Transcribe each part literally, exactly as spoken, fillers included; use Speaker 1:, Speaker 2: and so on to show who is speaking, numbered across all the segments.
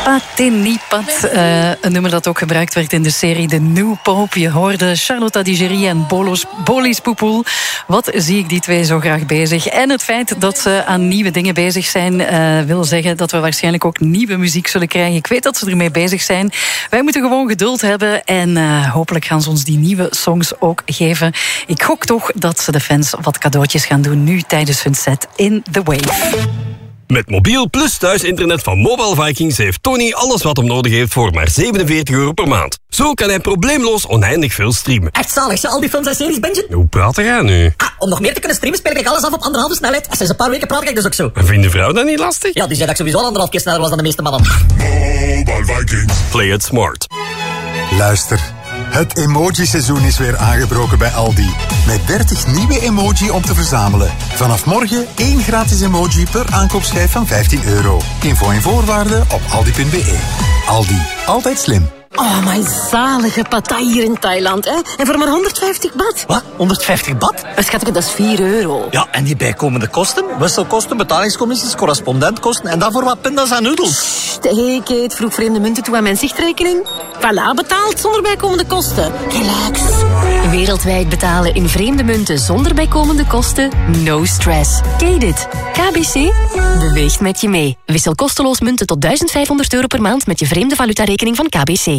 Speaker 1: Patenipat, uh, een nummer dat ook gebruikt werd in de serie The New Pope. Je hoorde Charlotte Adigéry en Bolos, Bolis Poupoul. Wat zie ik die twee zo graag bezig. En het feit dat ze aan nieuwe dingen bezig zijn, uh, wil zeggen dat we waarschijnlijk ook nieuwe muziek zullen krijgen. Ik weet dat ze ermee bezig zijn. Wij moeten gewoon geduld hebben en uh, hopelijk gaan ze ons die nieuwe songs ook geven. Ik gok toch dat ze de fans wat cadeautjes gaan doen nu tijdens hun set in The Wave.
Speaker 2: Met mobiel plus thuisinternet van Mobile Vikings heeft Tony alles wat hem nodig heeft voor maar zevenenveertig euro per maand. Zo kan hij probleemloos oneindig veel streamen.
Speaker 3: Echt zalig, al die films en series, Benji?
Speaker 2: Hoe praat jij nu?
Speaker 3: Ah, om nog meer te kunnen streamen speel ik alles af op anderhalve snelheid. Sinds een paar weken praat ik dus ook zo.
Speaker 2: En vindt de vrouw dat niet lastig?
Speaker 3: Ja, die zei dat ik sowieso anderhalf keer sneller was dan de meeste mannen.
Speaker 4: Mobile Vikings.
Speaker 2: Play it smart.
Speaker 5: Luister. Het emoji-seizoen is weer aangebroken bij Aldi. Met dertig nieuwe emoji om te verzamelen. Vanaf morgen één gratis emoji per aankoopschijf van vijftien euro. Info en voorwaarden op aldi punt be. Aldi, altijd slim.
Speaker 6: Oh, mijn zalige partij hier in Thailand, hè? En voor maar honderdvijftig baht.
Speaker 7: Wat? honderdvijftig baht?
Speaker 6: Schatje, dat is vier euro.
Speaker 7: Ja, en die bijkomende kosten? Wisselkosten, betalingscommissies, correspondentkosten en daarvoor wat pindas en noedels.
Speaker 6: Hé, Kate, vroeg vreemde munten toe aan mijn zichtrekening. Voilà, betaald zonder bijkomende kosten. Relax.
Speaker 8: Wereldwijd betalen in vreemde munten zonder bijkomende kosten? No stress. Kate it. K B C beweegt met je mee. Wissel kosteloos munten tot duizend vijfhonderd euro per maand met je vreemde valutarekening van K B C.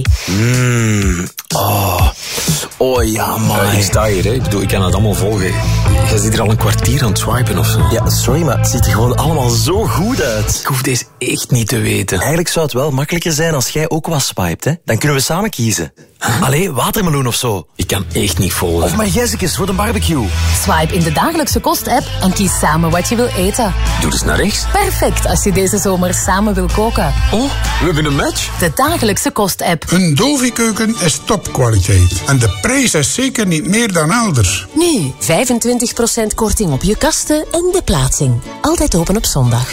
Speaker 9: Mmm. Oh. Oh ja, man. Uh, ik sta hier, hè. Ik bedoel, ik kan het allemaal volgen. Jij zit hier al een kwartier aan het swipen of zo.
Speaker 10: Ja, sorry, maar het ziet er gewoon allemaal zo goed uit.
Speaker 9: Ik hoef deze echt niet te weten.
Speaker 10: Eigenlijk zou het wel makkelijker zijn als jij ook wat swipet, hè. Dan kunnen we samen kiezen.
Speaker 9: Huh?
Speaker 10: Allee, watermeloen of zo.
Speaker 9: Ik kan echt niet volgen.
Speaker 10: Of magijzekes voor de barbecue.
Speaker 8: Swipe in de dagelijkse kost-app en kies samen wat je wil eten.
Speaker 9: Doe dus naar rechts.
Speaker 8: Perfect als je deze zomer samen wil koken.
Speaker 9: Oh, we hebben een match.
Speaker 8: De dagelijkse kost-app.
Speaker 11: Een Dovi-keuken is topkwaliteit. En de prijs is zeker niet meer dan elders.
Speaker 8: Nu, vijfentwintig procent korting op je kasten en de plaatsing. Altijd open op zondag.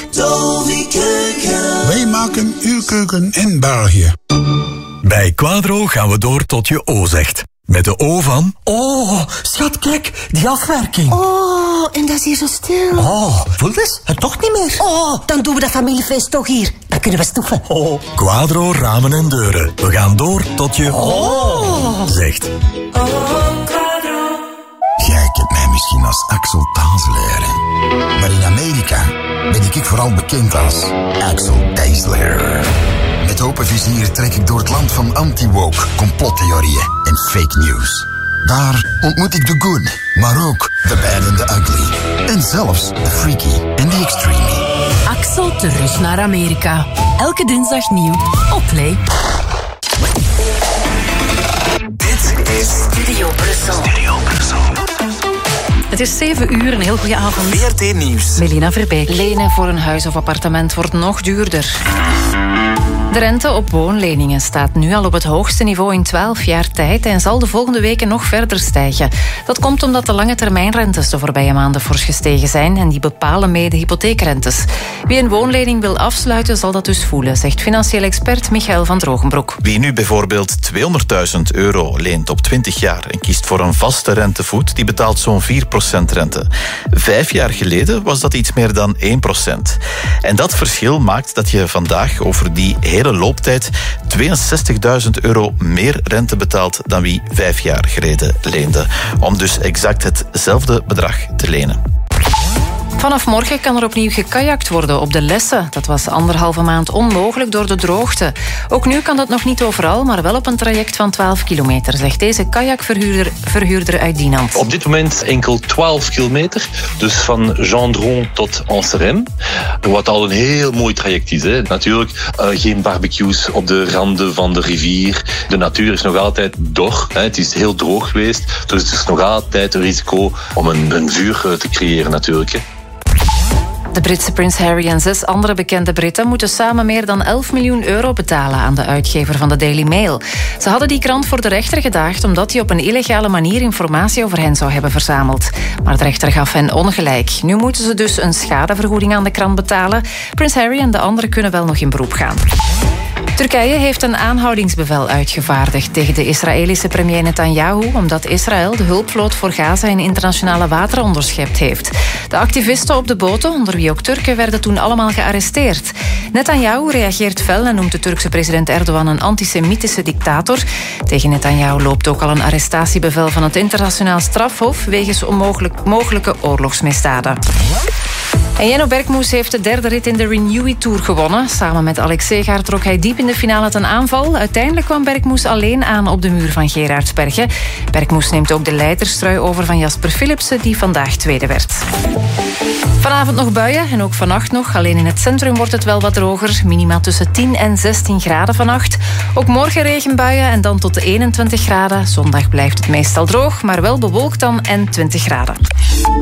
Speaker 11: Dovi-keuken. Wij maken uw keuken in België.
Speaker 12: Bij Quadro gaan we door tot je O zegt. Met de O van...
Speaker 3: Oh, schat, kijk, die afwerking.
Speaker 6: Oh, en dat is hier zo stil.
Speaker 3: Oh, voel eens, het toch niet meer.
Speaker 6: Oh, dan doen we dat familiefeest toch hier. Dan kunnen we stoeven.
Speaker 12: Oh. Quadro ramen en deuren. We gaan door tot je...
Speaker 6: Oh.
Speaker 12: zegt.
Speaker 6: Oh, Quadro.
Speaker 13: Jij kent mij misschien als Axel Tazelaar. Maar in Amerika ben ik vooral bekend als Axel Tazelaar. Met open vizier trek ik door het land van anti-woke, complottheorieën en fake news. Daar ontmoet ik de good, maar ook de bad and the ugly. En zelfs de freaky en de extreme.
Speaker 8: Axel terug naar Amerika. Elke dinsdag nieuw op Play.
Speaker 14: Dit is Studio Brussel. Studio Brussel.
Speaker 1: Het is zeven uur, een heel goede avond.
Speaker 14: V R T Nieuws.
Speaker 1: Melina Verbeek.
Speaker 15: Lenen voor een huis of appartement wordt nog duurder. De rente op woonleningen staat nu al op het hoogste niveau in twaalf jaar tijd en zal de volgende weken nog verder stijgen. Dat komt omdat de lange termijnrentes de voorbije maanden fors gestegen zijn en die bepalen mede hypotheekrentes. Wie een woonlening wil afsluiten zal dat dus voelen, zegt financieel expert Michael van Drogenbroek.
Speaker 16: Wie nu bijvoorbeeld tweehonderdduizend euro leent op twintig jaar en kiest voor een vaste rentevoet, die betaalt zo'n vier procent rente. Vijf jaar geleden was dat iets meer dan één procent. En dat verschil maakt dat je vandaag over die hele looptijd tweeënzestigduizend euro meer rente betaalt dan wie vijf jaar geleden leende. Om dus exact hetzelfde bedrag te lenen.
Speaker 15: Vanaf morgen kan er opnieuw gekajakt worden op de Lesse. Dat was anderhalve maand onmogelijk door de droogte. Ook nu kan dat nog niet overal, maar wel op een traject van twaalf kilometer, zegt deze kajakverhuurder verhuurder uit Dinant.
Speaker 17: Op dit moment enkel twaalf kilometer, dus van Gendron tot Anserem. Wat al een heel mooi traject is. Hè. Natuurlijk uh, geen barbecues op de randen van de rivier. De natuur is nog altijd dor. Hè. Het is heel droog geweest, dus het is nog altijd een risico om een, een vuur te creëren natuurlijk. Hè.
Speaker 15: De Britse prins Harry en zes andere bekende Britten moeten samen meer dan elf miljoen euro betalen aan de uitgever van de Daily Mail. Ze hadden die krant voor de rechter gedaagd omdat hij op een illegale manier informatie over hen zou hebben verzameld. Maar de rechter gaf hen ongelijk. Nu moeten ze dus een schadevergoeding aan de krant betalen. Prins Harry en de anderen kunnen wel nog in beroep gaan. Turkije heeft een aanhoudingsbevel uitgevaardigd tegen de Israëlische premier Netanyahu, omdat Israël de hulpvloot voor Gaza in internationale wateren onderschept heeft. De activisten op de boten, onder wie ook Turken, werden toen allemaal gearresteerd. Netanyahu reageert fel en noemt de Turkse president Erdogan een antisemitische dictator. Tegen Netanyahu loopt ook al een arrestatiebevel van het internationaal strafhof wegens onmogelijk, mogelijke oorlogsmisdaden. En Jenno Berkmoes heeft de derde rit in de Renewy Tour gewonnen. Samen met Alex Segaard trok hij diep in de finale ten aanval. Uiteindelijk kwam Berkmoes alleen aan op de muur van Gerardsbergen. Berkmoes neemt ook de leiderstrui over van Jasper Philipsen, die vandaag tweede werd. Vanavond nog buien en ook vannacht nog. Alleen in het centrum wordt het wel wat droger. Minima tussen tien en zestien graden vannacht. Ook morgen regenbuien en dan tot de eenentwintig graden. Zondag blijft het meestal droog, maar wel bewolkt dan en twintig graden.